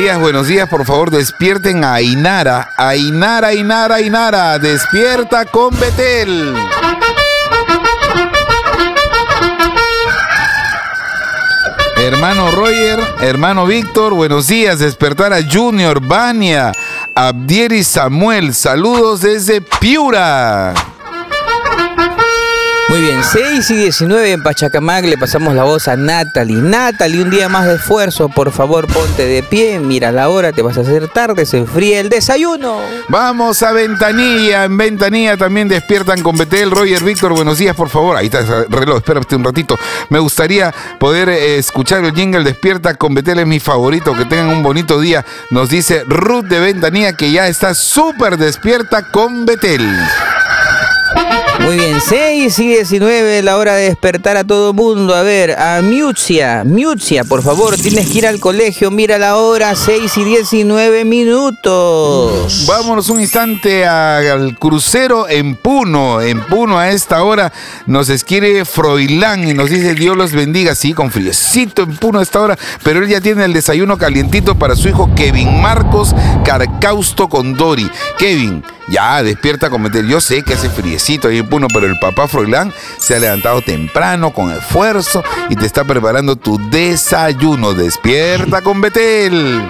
buenos días, por favor despierten a Ainara. Ainara, despierta con Betel. Hermano Roger, hermano Víctor, buenos días, despertar a Junior, Vania, Abdiel y Samuel, saludos desde Piura. Muy bien, 6:19 en Pachacamac, le pasamos la voz a Natalie. Natalie, un día más de esfuerzo, por favor ponte de pie, mira la hora, te vas a hacer tarde, se enfría el desayuno. Vamos a Ventanilla, en Ventanilla también despiertan con Betel. Roger, Víctor, buenos días, por favor. Ahí está el reloj, espérate un ratito. Me gustaría poder escuchar el jingle Despierta con Betel, es mi favorito. Que tengan un bonito día. Nos dice Ruth de Ventanilla que ya está súper despierta con Betel. Muy bien, 6:19, la hora de despertar a todo mundo. A ver, a Miutzia, por favor, tienes que ir al colegio, mira la hora, 6:19. Vámonos un instante al crucero en Puno. En Puno a esta hora nos escribe Froilán y nos dice Dios los bendiga. Sí, con friecito en Puno a esta hora, pero él ya tiene el desayuno calientito para su hijo Kevin Marcos Carcausto con Dori. Kevin, ya despierta con Betel. Yo sé que hace friecito ahí en Puno, pero el papá Froilán se ha levantado temprano con esfuerzo y te está preparando tu desayuno. Despierta con Betel.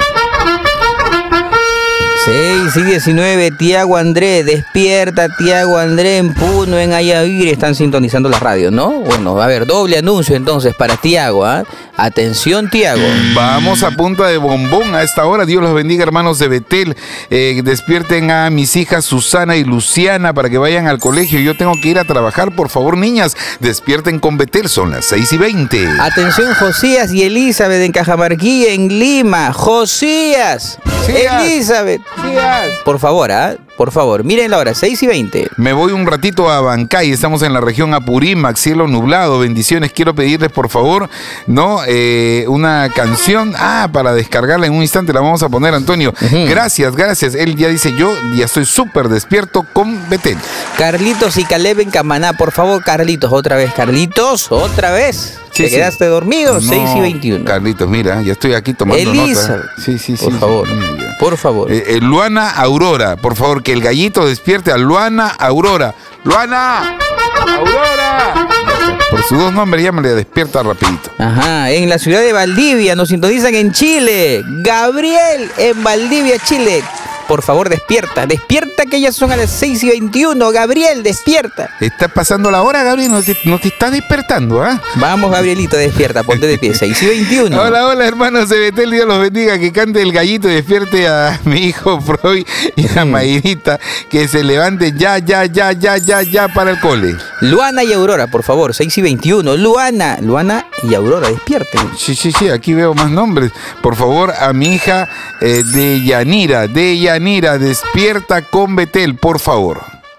6:19, Tiago André, despierta Tiago André en Puno, en Ayaguirre, están sintonizando la radio, ¿no? Bueno, a ver, doble anuncio entonces para Tiago, ¿ah? Atención, Tiago. Vamos a punta de bombón a esta hora. Dios los bendiga, hermanos de Betel. Despierten a mis hijas Susana y Luciana para que vayan al colegio. Yo tengo que ir a trabajar, por favor, niñas. Despierten con Betel, son las 6:20. Atención, Josías y Elizabeth en Cajamarquilla, en Lima. Josías, Elizabeth. Por favor, por favor, miren la hora, 6:20. Me voy un ratito a Bancay, estamos en la región Apurímac, cielo nublado, bendiciones. Quiero pedirles, por favor, una canción, para descargarla en un instante, la vamos a poner, Antonio. Gracias. Él ya dice, yo ya estoy súper despierto con Betel. Carlitos y Caleb en Camaná, por favor, Carlitos, otra vez. ¿Te quedaste dormido? No, 6:21. Carlitos, mira, ya estoy aquí tomando Elizabeth, nota. Sí. Por favor. Luana Aurora, por favor, que el gallito despierte a Luana Aurora. ¡Luana! ¡Aurora! Por sus dos nombres, llámale, despierta rapidito. Ajá, en la ciudad de Valdivia, nos sintonizan en Chile. Gabriel, en Valdivia, Chile. Por favor, despierta que ya son a las 6:21. Gabriel, despierta. Está pasando la hora, Gabriel, no te está despertando, ¿ah? Vamos, Gabrielito, despierta, ponte de pie, 6:21. Hola, hermanos de Betel, Dios los bendiga, que cante el gallito y despierte a mi hijo Freud y a Mayrita, que se levante ya para el cole. Luana y Aurora, por favor, 6:21. Luana y Aurora, despierten. Sí, aquí veo más nombres. Por favor, a mi hija Deyanira, despierta con Betel, por favor.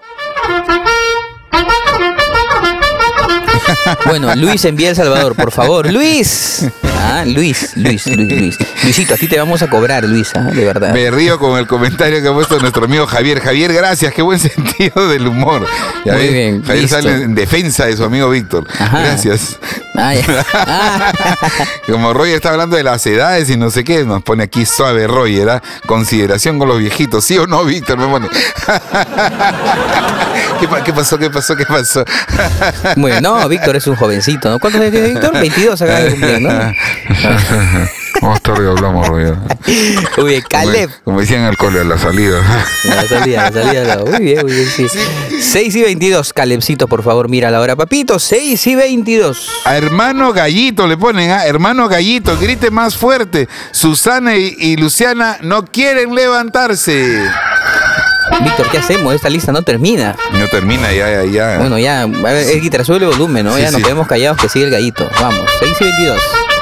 Bueno, Luis envía El Salvador, por favor. Luis. Luisito, a ti te vamos a cobrar, Luis, de verdad. Me río con el comentario que ha puesto nuestro amigo Javier. Javier, gracias, qué buen sentido del humor. Muy bien. Javier listo. Sale en defensa de su amigo Víctor. Ajá. Gracias. Como Roger está hablando de las edades y no sé qué, nos pone aquí suave Roger, consideración con los viejitos. ¿Sí o no, Víctor? Me pone. ¿Qué pasó? Bueno, no, Víctor es un jovencito, ¿no? ¿Cuántos años tiene Víctor? 22 acaba de cumplir, ¿no? Más tarde hablamos, Roger. Muy bien, Caleb. Como decían en el cole, a la salida. La salida. Muy bien, sí. 6:22, Calebcito, por favor, mira la hora, papito. 6:22. A hermano Gallito le ponen, hermano Gallito, grite más fuerte. Susana y Luciana no quieren levantarse. Víctor, ¿qué hacemos? Esta lista no termina. No termina, ya. Bueno, ya, a ver, el guitarra, sube el volumen, ¿no? Ya nos quedemos callados que sigue el gallito. Vamos, 6:22.